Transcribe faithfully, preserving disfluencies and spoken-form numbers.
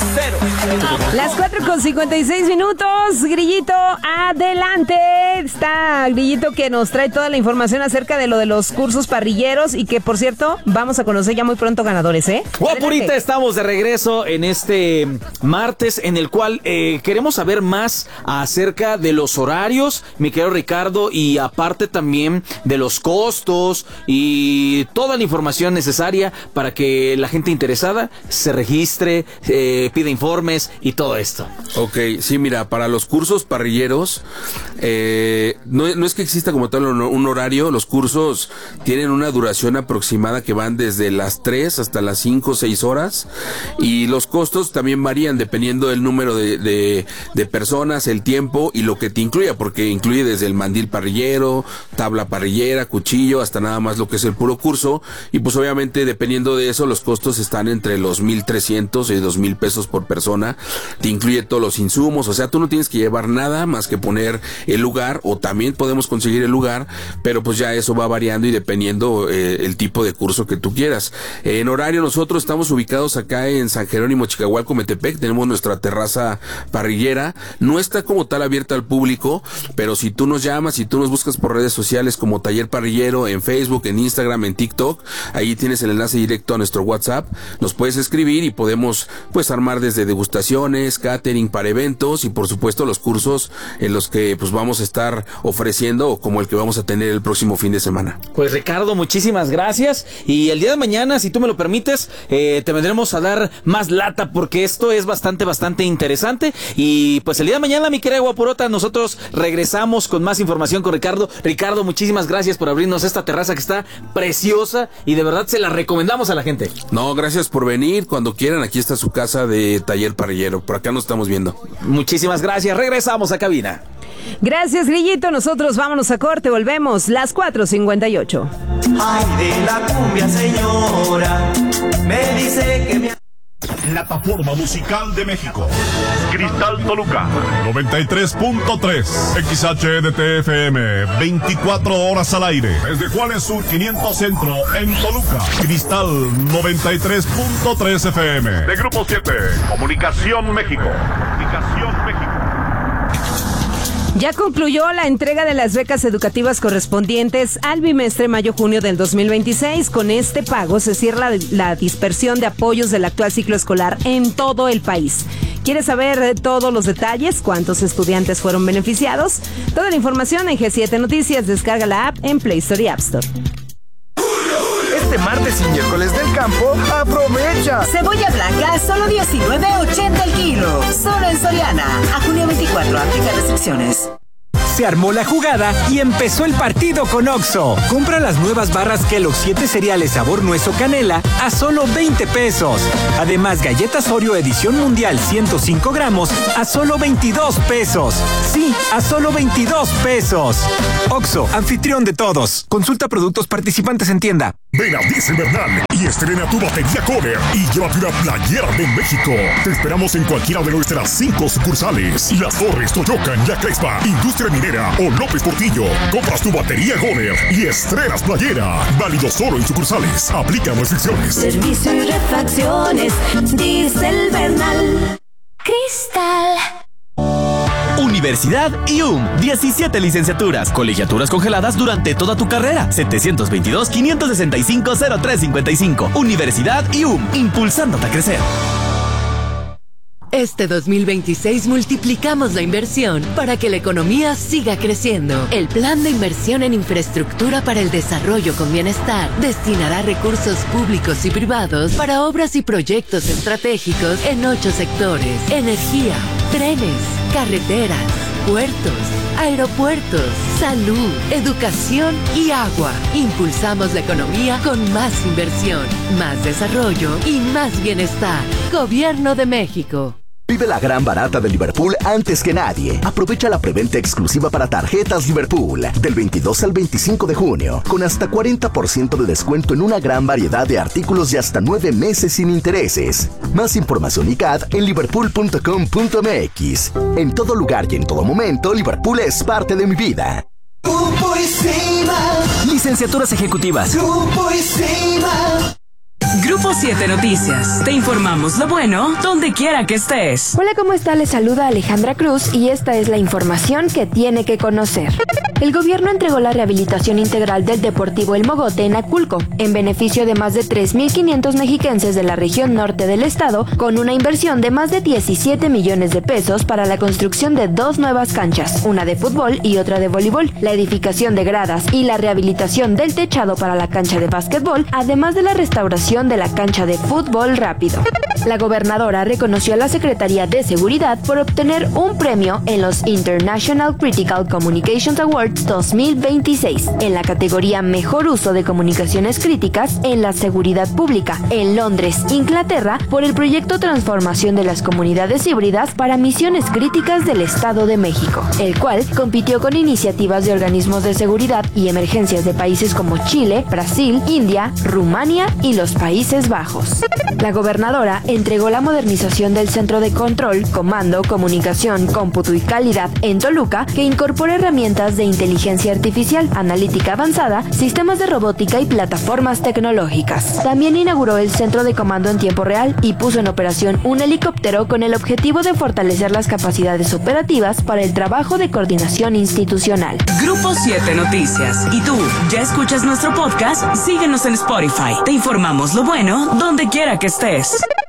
cero. Las cuatro con cincuenta y seis minutos. Grillito, adelante. Está Grillito que nos trae toda la información acerca de lo de los cursos parrilleros y que, por cierto, vamos a conocer ya muy pronto ganadores, ¿eh? Guapurita, estamos de regreso en este martes en el cual eh, queremos saber más acerca de los horarios, mi querido Ricardo, y aparte también de los costos y toda la información necesaria para que la gente interesada se registre, eh, pida informes y todo esto. Ok, sí, mira, para los cursos parrilleros, eh, no, no es que exista como tal un, un horario. Los cursos tienen una duración aproximada que van desde las tres hasta las cinco o seis horas, y los costos también varían dependiendo del número de, de, de personas, el tiempo y lo que te incluya, porque incluye desde el mandil parrillero, tabla parrillera, cuchillo, hasta nada más lo que es el puro curso. Y pues obviamente dependiendo de eso los costos están entre los mil trescientos y dos mil pesos por persona. Te incluye todos los insumos, o sea, tú no tienes que llevar nada más que poner el lugar, o también podemos conseguir el lugar, pero pues ya eso va variando y dependiendo eh, el tipo de curso que tú quieras. Eh, en horario nosotros estamos ubicados acá en San Jerónimo, Chicahualco, Metepec. Tenemos nuestra terraza parrillera. No está como tal abierta al público, pero si tú nos llamas, si tú nos buscas por redes sociales como Taller Parrillero en Facebook, en Instagram, en TikTok, ahí tienes el enlace directo a nuestro WhatsApp. Nos puedes escribir y podemos pues armar desde degustaciones, catering para eventos y por supuesto los cursos en los que pues vamos a estar ofreciendo, o como el que vamos a tener el próximo fin de semana. Pues Ricardo, muchísimas gracias, y el día de mañana, si tú me lo permites, eh, te vendremos a dar más lata porque esto es bastante, bastante interesante. Y pues el día de mañana, mi querida Guapurota, nosotros regresamos con más información con Ricardo. Ricardo, muchísimas gracias por abrirnos esta terraza que está preciosa y de verdad se la recomendamos a la gente. No, gracias por venir. Cuando quieran, aquí está su casa de Taller Parrillero. Por acá nos estamos viendo. Muchísimas gracias. Regresamos a cabina. Gracias, Grillito. Nosotros vámonos a corte. Volvemos las cuatro cincuenta y ocho. Ay, de la cumbia, señora, me dice que me... Plataforma Musical de México. Cristal Toluca noventa y tres punto tres. X H D T F M veinticuatro horas al aire. Desde Juárez Sur quinientos Centro en Toluca. Cristal noventa y tres punto tres F M. De Grupo siete. Comunicación México. Comunicación México. Ya concluyó la entrega de las becas educativas correspondientes al bimestre mayo-junio del dos mil veintiséis. Con este pago se cierra la, la dispersión de apoyos del actual ciclo escolar en todo el país. ¿Quieres saber todos los detalles? ¿Cuántos estudiantes fueron beneficiados? Toda la información en G siete Noticias. Descarga la app en Play Store y App Store. Este martes y miércoles del campo, aprovecha. Cebolla blanca, solo diecinueve ochenta el kilo. Solo en Soriana. A junio veinticuatro, aplica restricciones. Se armó la jugada y empezó el partido con Oxxo. Compra las nuevas barras Kellogg's siete cereales sabor nuez o canela a solo veinte pesos. Además, galletas Oreo edición mundial ciento cinco gramos a solo veintidós pesos. Sí, a solo veintidós pesos. Oxxo, anfitrión de todos. Consulta productos participantes en tienda. Ven a Dice Bernal y estrena tu batería Goner y llévate una playera de México. Te esperamos en cualquiera de nuestras cinco sucursales: Las Torres, Toyocan, La Crespa, Industria Minera o López Portillo. Compras tu batería Goner y estrenas playera. Válido solo en sucursales. Aplican restricciones. Servicio y refacciones. Dice el Bernal. Cristal. Universidad I U M, diecisiete licenciaturas, colegiaturas congeladas durante toda tu carrera. setecientos veintidós, quinientos sesenta y cinco, cero tres cincuenta y cinco. Universidad I U M, impulsándote a crecer. Este dos mil veintiséis multiplicamos la inversión para que la economía siga creciendo. El Plan de Inversión en Infraestructura para el Desarrollo con Bienestar destinará recursos públicos y privados para obras y proyectos estratégicos en ocho sectores: energía, trenes, carreteras, puertos, aeropuertos, salud, educación y agua. Impulsamos la economía con más inversión, más desarrollo y más bienestar. Gobierno de México. Vive la gran barata de Liverpool antes que nadie. Aprovecha la preventa exclusiva para tarjetas Liverpool del veintidós al veinticinco de junio, con hasta cuarenta por ciento de descuento en una gran variedad de artículos y hasta nueve meses sin intereses. Más información y C A D en liverpool punto com punto m x. En todo lugar y en todo momento, Liverpool es parte de mi vida. Grupo Encima. Licenciaturas ejecutivas. Grupo Encima. Grupo siete Noticias. Te informamos lo bueno donde quiera que estés. Hola, ¿cómo está? Les saluda Alejandra Cruz y esta es la información que tiene que conocer. El gobierno entregó la rehabilitación integral del Deportivo El Mogote en Aculco, en beneficio de más de tres mil quinientos mexiquenses de la región norte del estado, con una inversión de más de diecisiete millones de pesos para la construcción de dos nuevas canchas, una de fútbol y otra de voleibol, la edificación de gradas y la rehabilitación del techado para la cancha de básquetbol, además de la restauración de la cancha de fútbol rápido. La gobernadora reconoció a la Secretaría de Seguridad por obtener un premio en los International Critical Communications Awards dos mil veintiséis en la categoría Mejor Uso de Comunicaciones Críticas en la Seguridad Pública en Londres, Inglaterra, por el proyecto Transformación de las Comunidades Híbridas para Misiones Críticas del Estado de México, el cual compitió con iniciativas de organismos de seguridad y emergencias de países como Chile, Brasil, India, Rumania y los Países Bajos. La gobernadora entregó la modernización del Centro de Control, Comando, Comunicación, Cómputo y Calidad en Toluca, que incorpora herramientas de inteligencia artificial, analítica avanzada, sistemas de robótica y plataformas tecnológicas. También inauguró el Centro de Comando en tiempo real y puso en operación un helicóptero con el objetivo de fortalecer las capacidades operativas para el trabajo de coordinación institucional. Grupo siete Noticias. ¿Y tú, ya escuchas nuestro podcast? Síguenos en Spotify. Te informamos lo bueno donde quiera que estés.